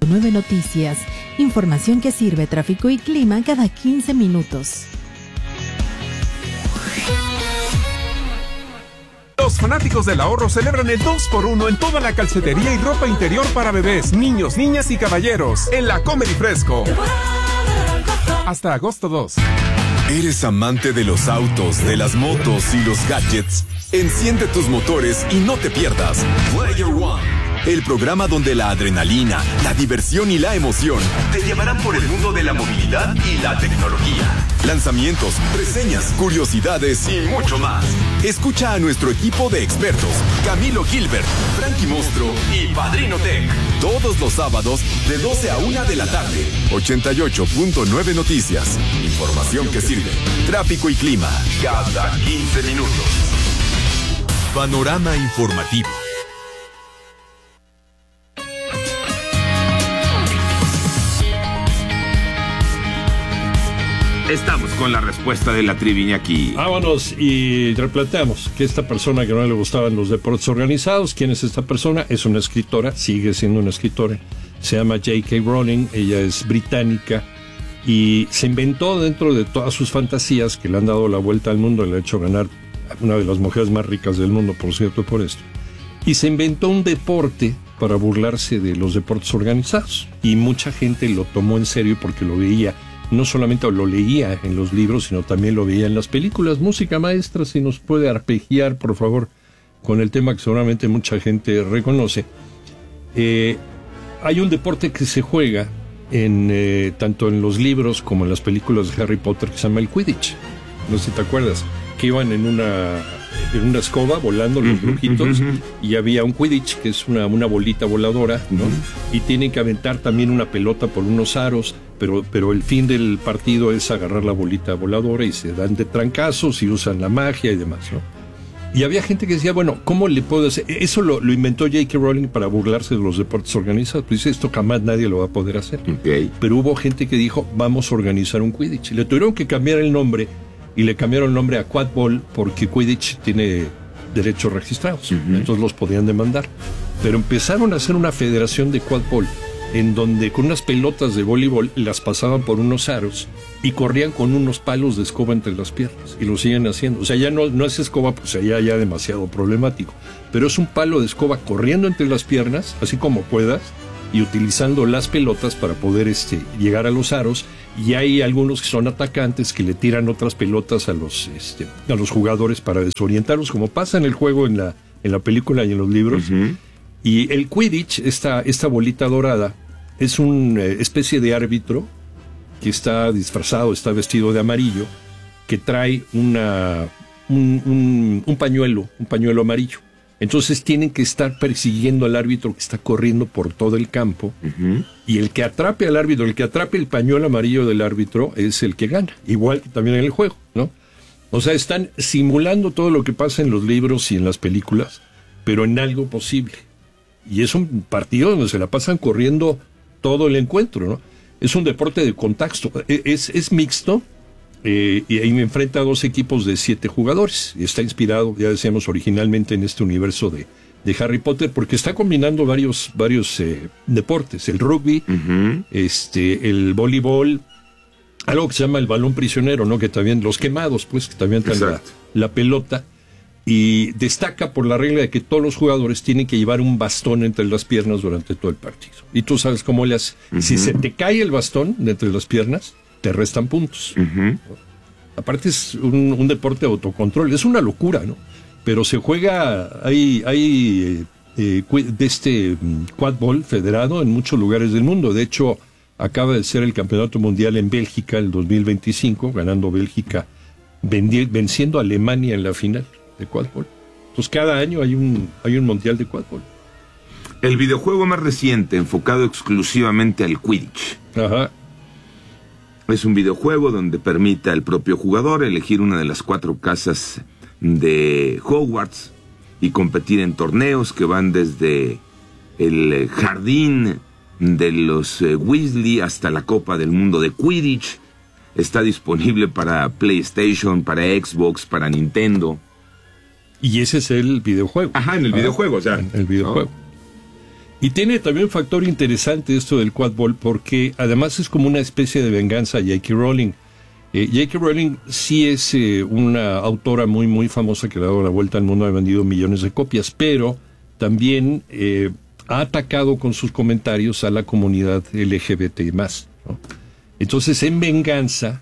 88.9 Noticias. Información que sirve, tráfico y clima cada 15 minutos. Los fanáticos del ahorro celebran el 2x1 en toda la calcetería y ropa interior para bebés, niños, niñas y caballeros en la Comedy Fresco. Hasta agosto 2. ¿Eres amante de los autos, de las motos y los gadgets? Enciende tus motores y no te pierdas Player One, el programa donde la adrenalina, la diversión y la emoción te llevarán por el mundo de la movilidad y la tecnología. Lanzamientos, reseñas, curiosidades y mucho más. Escucha a nuestro equipo de expertos, Camilo Gilbert, Frankie Monstruo y Padrino Tech. Todos los sábados de 12 a 1 de la tarde. 88.9 Noticias. Información que sirve. Tráfico y clima cada 15 minutos. Panorama informativo. Estamos con la respuesta de la trivia aquí. Vámonos y replanteamos que esta persona que no le gustaban los deportes organizados, ¿quién es esta persona? Es una escritora, sigue siendo una escritora. Se llama J.K. Rowling, ella es británica y se inventó dentro de todas sus fantasías que le han dado la vuelta al mundo, le ha hecho ganar una de las mujeres más ricas del mundo, por cierto, por esto. Y se inventó un deporte para burlarse de los deportes organizados. Y mucha gente lo tomó en serio porque lo veía. No solamente lo leía en los libros, sino también lo veía en las películas. Música maestra, si nos puede arpegiar, por favor, con el tema que seguramente mucha gente reconoce. Hay un deporte que se juega tanto en los libros como en las películas de Harry Potter que se llama el Quidditch. No sé si te acuerdas, que iban en una escoba volando los brujitos y había un Quidditch, que es una bolita voladora, ¿no? Y tienen que aventar también una pelota por unos aros, pero el fin del partido es agarrar la bolita voladora y se dan de trancazos y usan la magia y demás, ¿no? Y había gente que decía, bueno, ¿cómo le puedo hacer? Eso lo inventó J.K. Rowling para burlarse de los deportes organizados. Pues esto jamás nadie lo va a poder hacer. Okay. Pero hubo gente que dijo, vamos a organizar un Quidditch. Y le tuvieron que cambiar el nombre, y le cambiaron el nombre a Quad Ball porque Quidditch tiene derechos registrados. Entonces los podían demandar. Pero empezaron a hacer una federación de Quad Ball, en donde con unas pelotas de voleibol las pasaban por unos aros y corrían con unos palos de escoba entre las piernas, y lo siguen haciendo. O sea, ya no es escoba, pues ya demasiado problemático, pero es un palo de escoba corriendo entre las piernas, así como puedas, y utilizando las pelotas para poder llegar a los aros. Y hay algunos que son atacantes que le tiran otras pelotas a los jugadores para desorientarlos, como pasa en el juego, en la película y en los libros. Y el Quidditch, esta bolita dorada, es una especie de árbitro que está disfrazado, está vestido de amarillo, que trae un pañuelo amarillo. Entonces tienen que estar persiguiendo al árbitro que está corriendo por todo el campo, y el que atrape al árbitro, el que atrape el pañuelo amarillo del árbitro es el que gana, igual que también en el juego, ¿no? O sea, están simulando todo lo que pasa en los libros y en las películas, pero en algo posible. Y es un partido donde se la pasan corriendo todo el encuentro, ¿no? Es un deporte de contacto, es mixto, y ahí enfrenta a 2 equipos de 7 jugadores. Y está inspirado, ya decíamos, originalmente en este universo de Harry Potter, porque está combinando varios deportes, el rugby, el voleibol, algo que se llama el balón prisionero, ¿no? Que también, los quemados, pues, que también traen la pelota. Y destaca por la regla de que todos los jugadores tienen que llevar un bastón entre las piernas durante todo el partido. Y tú sabes cómo le haces. Si se te cae el bastón de entre las piernas, te restan puntos. Aparte es un deporte de autocontrol. Es una locura, ¿no? Pero se juega, hay Quad Ball federado en muchos lugares del mundo. De hecho, acaba de ser el campeonato mundial en Bélgica el 2025, ganando Bélgica, venciendo a Alemania en la final de Quad Ball. Entonces cada año hay un mundial de Quad Ball. El videojuego más reciente, enfocado exclusivamente al Quidditch. Es un videojuego donde permite al propio jugador elegir una de las 4 casas de Hogwarts y competir en torneos que van desde el jardín de los Weasley hasta la Copa del Mundo de Quidditch. Está disponible para PlayStation, para Xbox, para Nintendo. Y ese es el videojuego. En el videojuego, o sea. El videojuego. Y tiene también un factor interesante esto del quad ball, porque además es como una especie de venganza a J.K. Rowling. J.K. Rowling sí es una autora muy, muy famosa que le ha dado la vuelta al mundo, ha vendido millones de copias, pero también ha atacado con sus comentarios a la comunidad LGBT y más, ¿no? Entonces, en venganza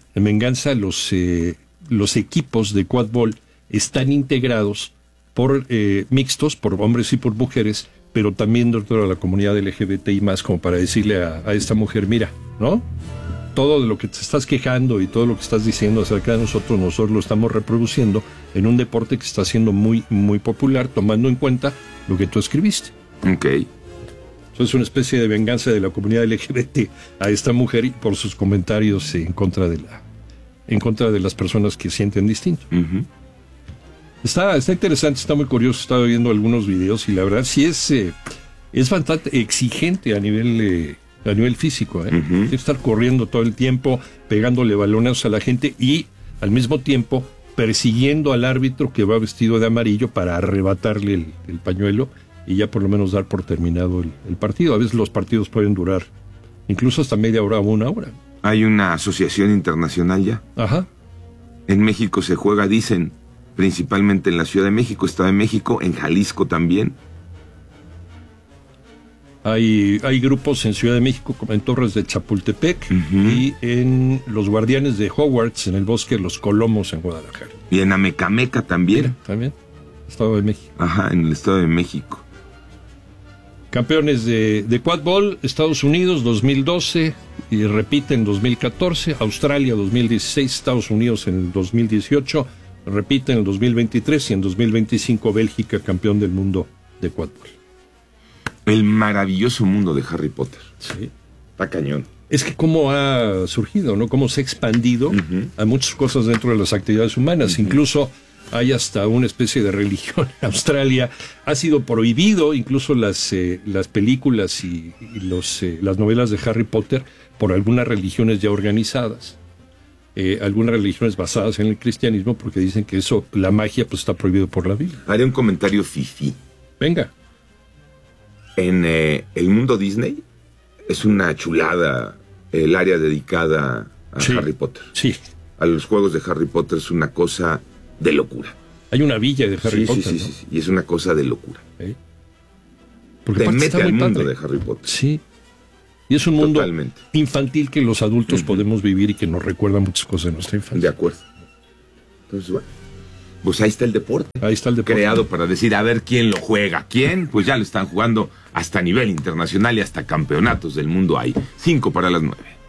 los equipos de quad ball están integrados por mixtos, por hombres y por mujeres, pero también dentro de la comunidad LGBT y más, como para decirle a esta mujer, mira, ¿no? Todo de lo que te estás quejando y todo lo que estás diciendo acerca de nosotros lo estamos reproduciendo en un deporte que está siendo muy, muy popular, tomando en cuenta lo que tú escribiste. Ok. Entonces es una especie de venganza de la comunidad LGBT a esta mujer y por sus comentarios en contra de las personas que sienten distinto. Uh-huh. Está interesante, está muy curioso. Estaba viendo algunos videos y la verdad sí es bastante exigente a nivel físico. Uh-huh. Tiene que estar corriendo todo el tiempo, pegándole balonazos a la gente y al mismo tiempo persiguiendo al árbitro que va vestido de amarillo para arrebatarle el pañuelo y ya por lo menos dar por terminado el partido. A veces los partidos pueden durar incluso hasta media hora o una hora. Hay una asociación internacional ya. Ajá. En México se juega, dicen, principalmente en la Ciudad de México, Estado de México, en Jalisco también. Hay grupos en Ciudad de México, como en Torres de Chapultepec, uh-huh, y en los Guardianes de Hogwarts, en el Bosque de los Colomos, en Guadalajara. Y en Amecameca también. Mira, también, Estado de México. Ajá, en el Estado de México. Campeones de quad ball, Estados Unidos 2012, y repite en 2014, Australia 2016, Estados Unidos en el 2018, repite en el 2023 y en 2025 Bélgica, campeón del mundo de quad ball. El maravilloso mundo de Harry Potter. Sí. Está cañón. Es que cómo ha surgido, ¿no? Cómo se ha expandido uh-huh, a muchas cosas dentro de las actividades humanas. Uh-huh. Incluso hay hasta una especie de religión en Australia. Ha sido prohibido incluso las películas y las novelas de Harry Potter por algunas religiones ya organizadas. Algunas religiones basadas en el cristianismo, porque dicen que eso, la magia, pues está prohibido por la Biblia. Haré un comentario fifí. Venga. En el mundo Disney es una chulada el área dedicada a sí, Harry Potter. Sí. A los juegos de Harry Potter es una cosa de locura. Hay una villa de Harry Potter, sí, ¿no? Sí, y es una cosa de locura. Porque te mete al mundo padre de Harry Potter. Sí. Y es un mundo totalmente infantil que los adultos uh-huh, podemos vivir y que nos recuerda muchas cosas de nuestra infancia. De acuerdo. Entonces, bueno, pues ahí está el deporte. Ahí está el deporte. Creado para decir, a ver quién lo juega. ¿Quién? Pues ya lo están jugando hasta a nivel internacional y hasta campeonatos del mundo hay. 5 para las 9.